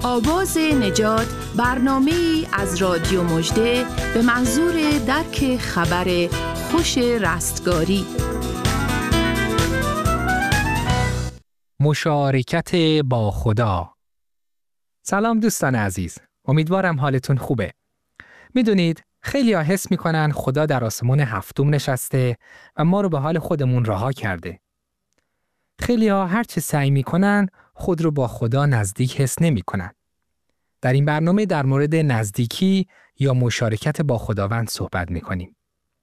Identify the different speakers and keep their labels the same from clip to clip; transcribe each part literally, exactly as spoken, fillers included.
Speaker 1: آواز نجات، برنامه‌ای از رادیو مژده به منظور درک خبر خوش رستگاری.
Speaker 2: مشارکت با خدا. سلام دوستان عزیز، امیدوارم حالتون خوبه. میدونید خیلی ها حس میکنن خدا در آسمان هفتم نشسته و ما رو به حال خودمون رها کرده. خیلی ها هر چه سعی میکنن خود رو با خدا نزدیک حس نمیکنن. در این برنامه در مورد نزدیکی یا مشارکت با خداوند صحبت میکنیم.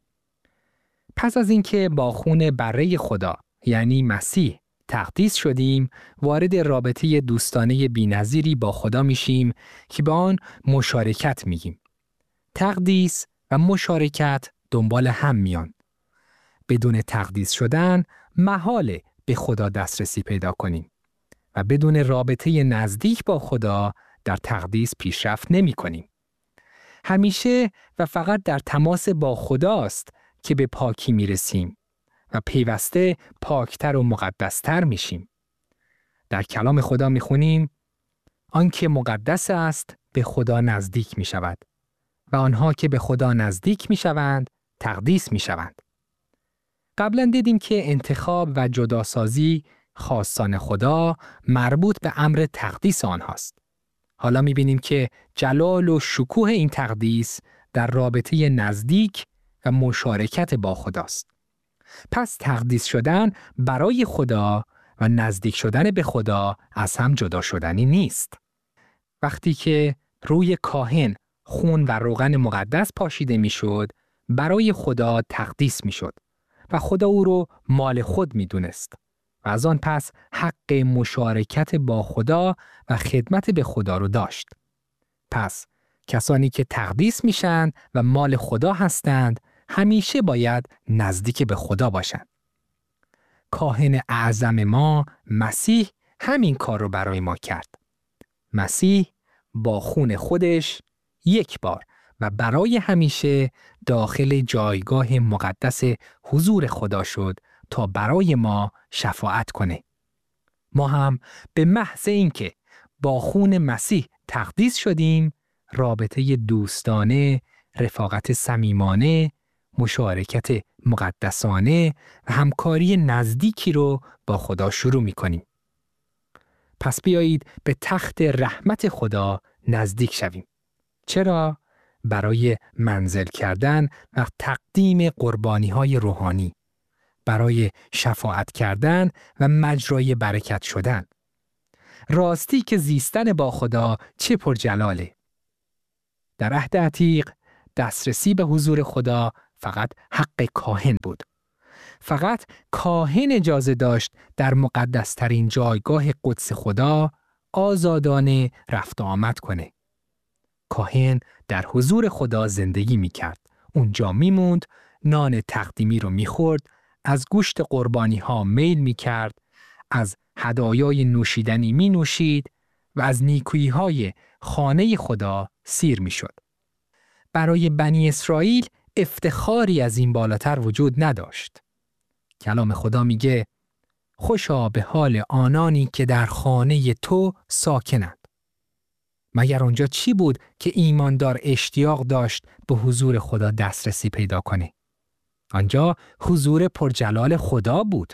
Speaker 2: پس از اینکه با خون بره خدا یعنی مسیح تقدیس شدیم، وارد رابطه دوستانه بی‌نظیری با خدا میشیم که به آن مشارکت میگیم. تقدیس و مشارکت دنبال هم میان. بدون تقدیس شدن محاله به خدا دسترسی پیدا کنیم و بدون رابطه نزدیک با خدا در تقدیس پیشرفت نمی کنیم. همیشه و فقط در تماس با خداست که به پاکی می رسیم و پیوسته پاکتر و مقدستر می شیم. در کلام خدا می خونیم آنکه مقدس است به خدا نزدیک می شود و آنها که به خدا نزدیک می شوند تقدیس می شوند. قبلا دیدیم که انتخاب و جداسازی خاصان خدا مربوط به امر تقدیس آنهاست. حالا می بینیم که جلال و شکوه این تقدیس در رابطه نزدیک و مشارکت با خداست. پس تقدیس شدن برای خدا و نزدیک شدن به خدا از هم جدا شدنی نیست. وقتی که روی کاهن خون و روغن مقدس پاشیده می شد، برای خدا تقدیس می شد و خدا او رو مال خود می دونست. و از آن پس حق مشارکت با خدا و خدمت به خدا رو داشت. پس کسانی که تقدیس میشن و مال خدا هستند همیشه باید نزدیک به خدا باشند. کاهن اعظم ما مسیح همین کار رو برای ما کرد. مسیح با خون خودش یک بار و برای همیشه داخل جایگاه مقدس حضور خدا شد تا برای ما شفاعت کنه. ما هم به محض اینکه با خون مسیح تقدیس شدیم، رابطه دوستانه، رفاقت صمیمانه، مشارکت مقدسانه و همکاری نزدیکی رو با خدا شروع می‌کنیم. پس بیایید به تخت رحمت خدا نزدیک شویم. چرا؟ برای منزل کردن و تقدیم قربانی‌های روحانی، برای شفاعت کردن و مجرای برکت شدن. راستی که زیستن با خدا چه پرجلاله. در عهد عتیق دسترسی به حضور خدا فقط حق کاهن بود. فقط کاهن اجازه داشت در مقدسترین جایگاه قدس خدا آزادانه رفت و آمد کنه. کاهن در حضور خدا زندگی می کرد. اونجا می موند، نان تقدیمی رو می خورد، از گوشت قربانی ها میل می کرد، از هدایای نوشیدنی می نوشید و از نیکویی های خانه خدا سیر می شد. برای بنی اسرائیل افتخاری از این بالاتر وجود نداشت. کلام خدا میگه خوشا به حال آنانی که در خانه تو ساکنند. مگر آنجا چی بود که ایماندار اشتیاق داشت به حضور خدا دسترسی پیدا کنه؟ آنجا حضور پرجلال خدا بود.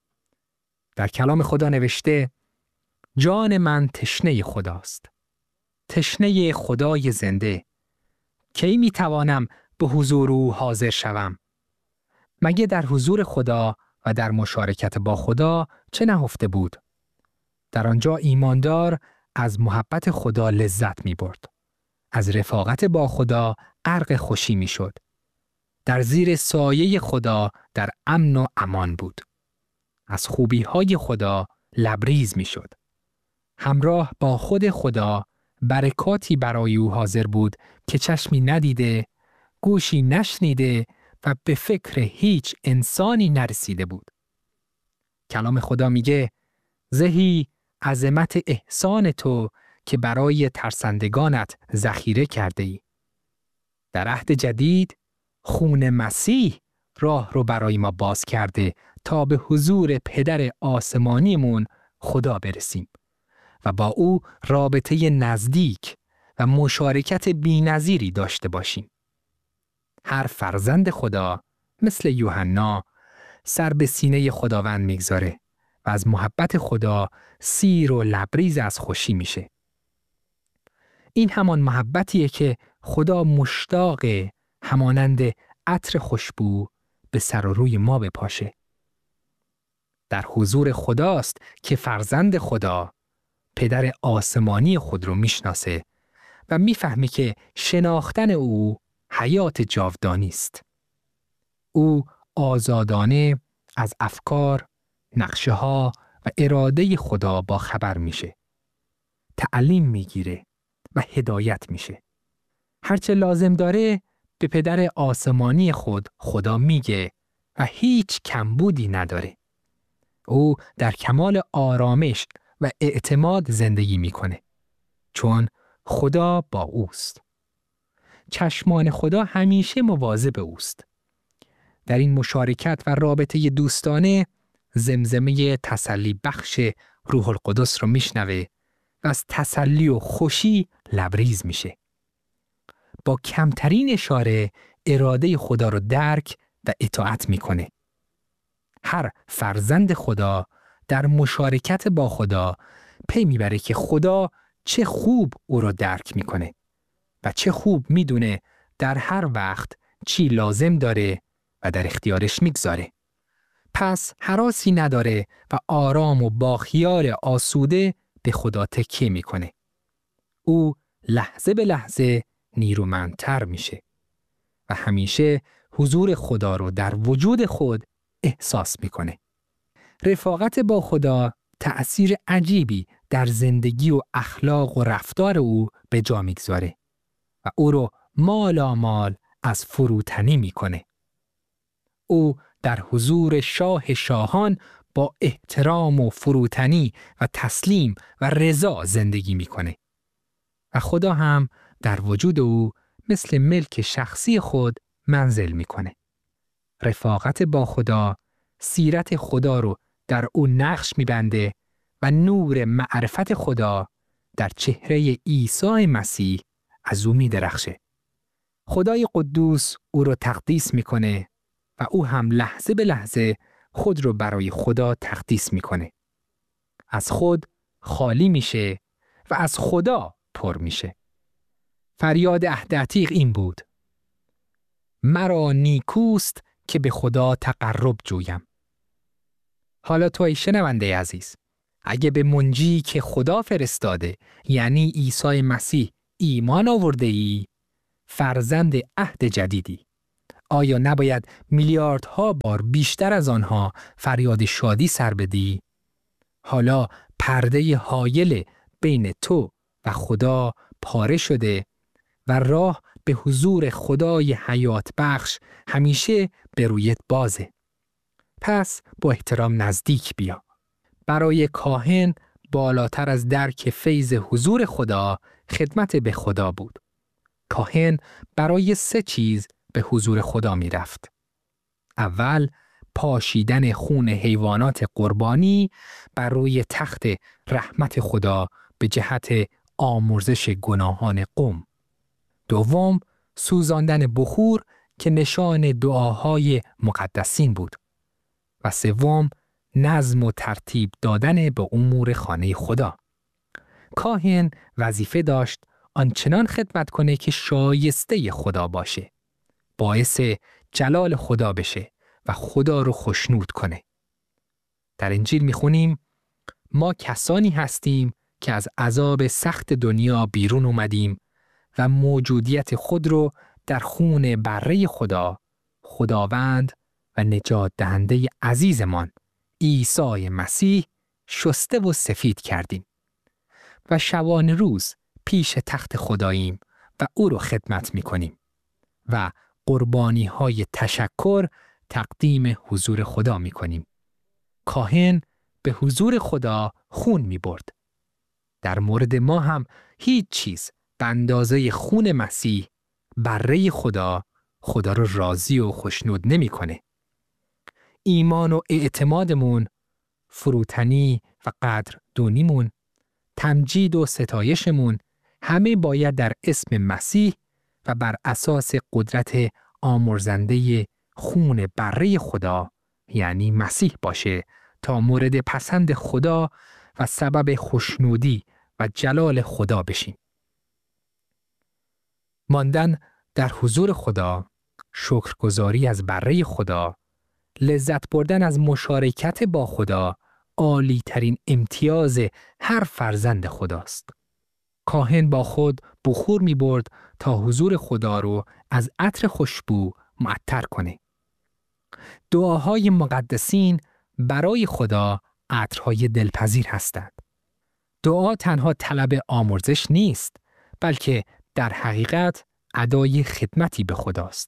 Speaker 2: در کلام خدا نوشته جان من تشنه خداست. تشنه خدای زنده. کی می توانم به حضور او حاضر شوم؟ مگه در حضور خدا و در مشارکت با خدا چه نهفته بود؟ در آنجا ایماندار از محبت خدا لذت می برد. از رفاقت با خدا غرق خوشی می شد. در زیر سایه خدا در امن و امان بود. از خوبی های خدا لبریز می شد. همراه با خود خدا برکاتی برای او حاضر بود که چشمی ندیده، گوشی نشنیده و به فکر هیچ انسانی نرسیده بود. کلام خدا میگه زهی عظمت احسان تو که برای ترسندگانت ذخیره کرده ای. در عهد جدید خون مسیح راه رو برای ما باز کرده تا به حضور پدر آسمانیمون خدا برسیم و با او رابطه نزدیک و مشارکت بی‌نظیری داشته باشیم. هر فرزند خدا مثل یوحنا سر به سینه خداوند میگذاره و از محبت خدا سیر و لبریز از خوشی میشه. این همان محبتیه که خدا مشتاق همانند عطر خوشبو به سر و روی ما بپاشه. در حضور خداست که فرزند خدا پدر آسمانی خود رو میشناسه و میفهمه که شناختن او حیات جاودانی است. او آزادانه از افکار، نقشه ها و اراده خدا با خبر میشه. تعلیم میگیره و هدایت میشه. هرچه لازم داره به پدر آسمانی خود خدا میگه و هیچ کمبودی نداره. او در کمال آرامش و اعتماد زندگی میکنه چون خدا با اوست. چشمان خدا همیشه مواظب اوست. در این مشارکت و رابطه دوستانه زمزمه تسلی بخش روح القدس رو میشنوه و از تسلی و خوشی لبریز میشه. با کمترین اشاره اراده خدا رو درک و اطاعت میکنه. هر فرزند خدا در مشارکت با خدا پی میبره که خدا چه خوب او رو درک میکنه و چه خوب میدونه در هر وقت چی لازم داره و در اختیارش میگذاره. پس هراسی نداره و آرام و با خیال آسوده به خدا تکیه میکنه. او لحظه به لحظه نیرومندتر میشه و همیشه حضور خدا رو در وجود خود احساس میکنه. رفاقت با خدا تأثیر عجیبی در زندگی و اخلاق و رفتار او به جا میگذاره و او رو مالامال از فروتنی میکنه. او در حضور شاه شاهان با احترام و فروتنی و تسلیم و رضا زندگی میکنه و خدا هم در وجود او مثل ملک شخصی خود منزل میکنه. رفاقت با خدا سیرت خدا رو در او نقش میبنده و نور معرفت خدا در چهره عیسی مسیح از او میدرخشه. خدای قدوس او رو تقدیس میکنه و او هم لحظه به لحظه خود رو برای خدا تقدیس میکنه. از خود خالی میشه و از خدا پر میشه. فریاد عهد عتیق این بود: مرا نیکوست که به خدا تقرب جویم. حالا تو ای شنونده عزیز، اگه به منجی که خدا فرستاده یعنی عیسی مسیح ایمان آورده ای، فرزند عهد جدیدی، آیا نباید میلیاردها بار بیشتر از آنها فریاد شادی سر بدی؟ حالا پرده حایل بین تو و خدا پاره شده و راه به حضور خدای حیات بخش همیشه به رویت بازه. پس با احترام نزدیک بیا. برای کاهن بالاتر از درک فیض حضور خدا خدمت به خدا بود. کاهن برای سه چیز به حضور خدا می رفت. اول، پاشیدن خون حیوانات قربانی بر روی تخت رحمت خدا به جهت آمرزش گناهان قوم. دوم، سوزاندن بخور که نشان دعاهای مقدسین بود. و سوم، نظم و ترتیب دادن به امور خانه خدا. کاهن وظیفه داشت آنچنان خدمت کنه که شایسته خدا باشه، باعث جلال خدا بشه و خدا رو خوشنود کنه. در انجیل میخونیم ما کسانی هستیم که از عذاب سخت دنیا بیرون اومدیم و موجودیت خود رو در خون بره خدا، خداوند و نجات دهنده عزیزمان عیسی مسیح شسته و سفید کردیم و شبانه روز پیش تخت خداییم و او رو خدمت میکنیم و قربانی های تشکر تقدیم حضور خدا میکنیم. کاهن به حضور خدا خون میبرد. در مورد ما هم هیچ چیز به اندازه خون مسیح بره خدا خدا رو راضی و خوشنود نمیکنه. ایمان و اعتمادمون، فروتنی و قدر دونیمون تمجید و ستایشمون همه باید در اسم مسیح و بر اساس قدرت آمرزنده خون بره خدا یعنی مسیح باشه تا مورد پسند خدا و سبب خوشنودی و جلال خدا بشیم. ماندن در حضور خدا، شکرگزاری از بره خدا، لذت بردن از مشارکت با خدا عالی ترین امتیاز هر فرزند خداست. کاهن با خود بخور می برد تا حضور خدا رو از عطر خوشبو معطر کنه. دعاهای مقدسین برای خدا عطرهای دلپذیر هستند. دعا تنها طلب آمرزش نیست، بلکه در حقیقت ادای خدمتی به خداست.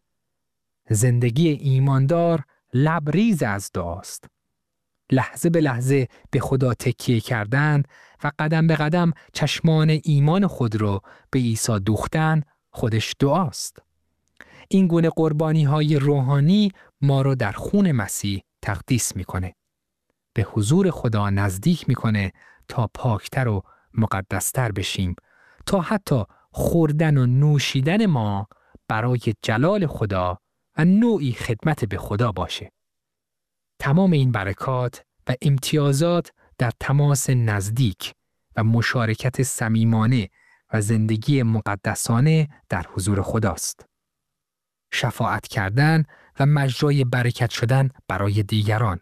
Speaker 2: زندگی ایماندار لبریز از دعاست. لحظه به لحظه به خدا تکیه کردن و قدم به قدم چشمان ایمان خود رو به عیسی دوختن خودش دعاست. این گونه قربانی های روحانی ما رو در خون مسیح تقدیس میکنه. به حضور خدا نزدیک میکنه تا پاکتر و مقدستر بشیم، تا حتی خوردن و نوشیدن ما برای جلال خدا و نوعی خدمت به خدا باشه. تمام این برکات و امتیازات در تماس نزدیک و مشارکت صمیمانه و زندگی مقدسانه در حضور خداست. شفاعت کردن و مجرای برکت شدن برای دیگران.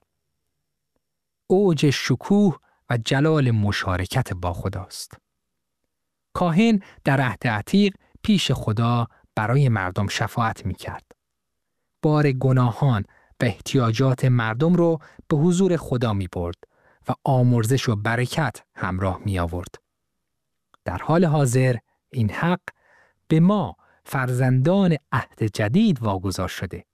Speaker 2: اوج شکوه و جلال مشارکت با خداست. کاهن در عهد عتیق پیش خدا برای مردم شفاعت می کرد. بار گناهان و احتیاجات مردم رو به حضور خدا می برد و آمرزش و برکت همراه می آورد. در حال حاضر این حق به ما فرزندان عهد جدید واگذار شده.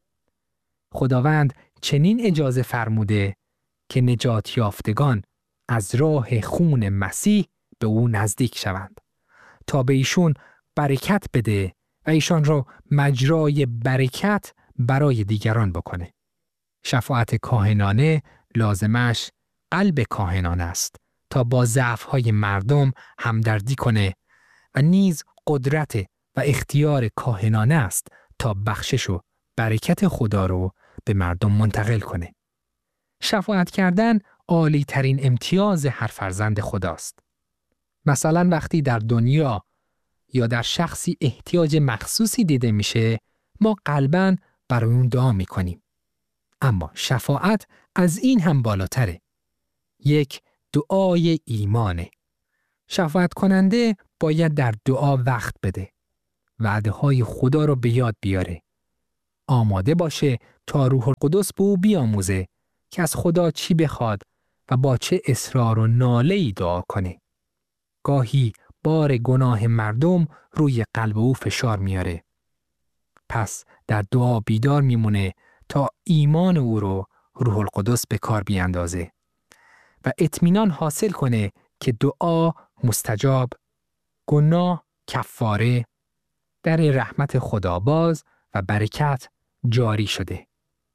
Speaker 2: خداوند چنین اجازه فرموده که نجات یافتگان از راه خون مسیح به او نزدیک شوند تا به ایشون برکت بده و ایشان را مجرای برکت برای دیگران بکنه. شفاعت کاهنانه لازمش قلب کاهنانه است تا با ضعف‌های مردم همدردی کنه و نیز قدرت و اختیار کاهنانه است تا بخشش و برکت خدا رو به مردم منتقل کنه. شفاعت کردن عالی ترین امتیاز هر فرزند خداست. مثلا وقتی در دنیا یا در شخصی احتیاج مخصوصی دیده میشه، ما قلباً برای اون دعا میکنیم. اما شفاعت از این هم بالاتره. یک دعای ایمانه. شفاعت کننده باید در دعا وقت بده. وعده های خدا رو به یاد بیاره. آماده باشه تا روح القدس به او بیاموزه که از خدا چی بخواد و با چه اصرار و ناله‌ای دعا کنه. گاهی بار گناه مردم روی قلب او فشار میاره. پس در دعا بیدار میمونه تا ایمان او رو روح القدس به کار بیاندازه و اطمینان حاصل کنه که دعا مستجاب، گناه کفاره، در رحمت خدا باز و برکت جاری شده.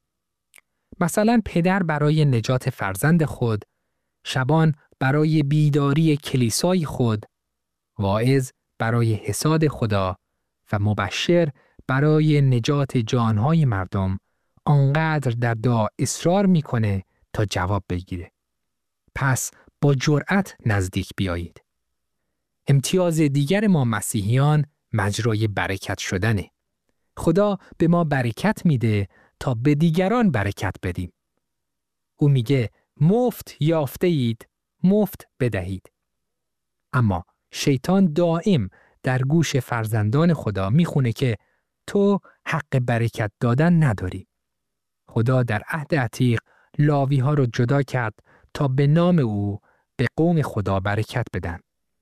Speaker 2: مثلا پدر برای نجات فرزند خود، شبان برای بیداری کلیسای خود، واعظ برای حساد خدا و مبشر برای نجات جانهای مردم آنقدر در دعا اصرار میکنه تا جواب بگیره. پس با جرأت نزدیک بیایید. امتیاز دیگر ما مسیحیان مجرای برکت شدنه. خدا به ما برکت میده تا به دیگران برکت بدیم. او میگه مفت یافته اید، مفت بدهید. اما شیطان دائم در گوش فرزندان خدا میخونه که تو حق برکت دادن نداری. خدا در عهد عتیق لاوی ها رو جدا کرد تا به نام او به قوم خدا برکت بدن.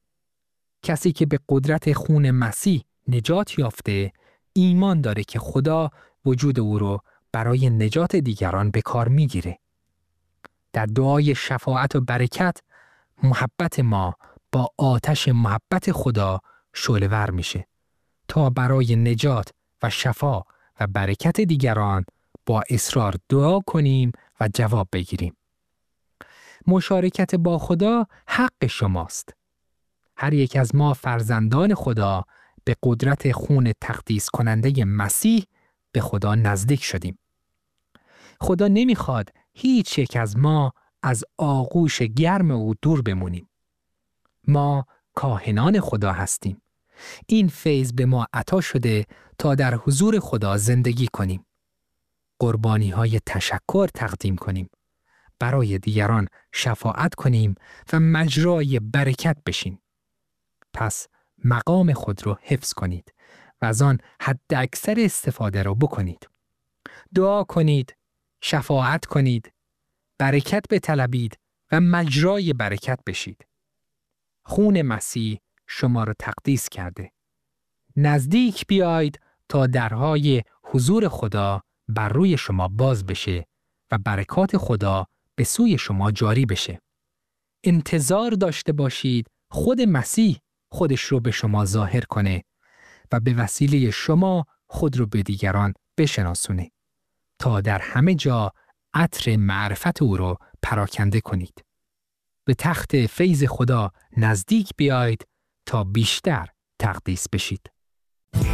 Speaker 2: کسی که به قدرت خون مسیح نجات یافته ایمان داره که خدا وجود او رو برای نجات دیگران به کار میگیره. در دعای شفاعت و برکت محبت ما با آتش محبت خدا شعله‌ور میشه تا برای نجات و شفا و برکت دیگران با اصرار دعا کنیم و جواب بگیریم. مشارکت با خدا حق شماست. هر یک از ما فرزندان خدا به قدرت خون تقدیس کننده مسیح به خدا نزدیک شدیم. خدا نمیخواد هیچ یک از ما از آغوش گرم او دور بمونیم. ما کاهنان خدا هستیم. این فیض به ما عطا شده تا در حضور خدا زندگی کنیم. قربانی های تشکر تقدیم کنیم. برای دیگران شفاعت کنیم و مجرای برکت بشیم. پس مقام خود رو حفظ کنید و از آن حد اکثر استفاده رو بکنید. دعا کنید، شفاعت کنید، برکت بطلبید و مجرای برکت بشید. خون مسیح شما را تقدیس کرده. نزدیک بیایید تا درهای حضور خدا بر روی شما باز بشه و برکات خدا به سوی شما جاری بشه. انتظار داشته باشید خود مسیح خودش رو به شما ظاهر کنه و به وسیله شما خود رو به دیگران بشناسونه تا در همه جا عطر معرفت او رو پراکنده کنید. به تخت فیض خدا نزدیک بیایید تا بیشتر تقدیس بشید.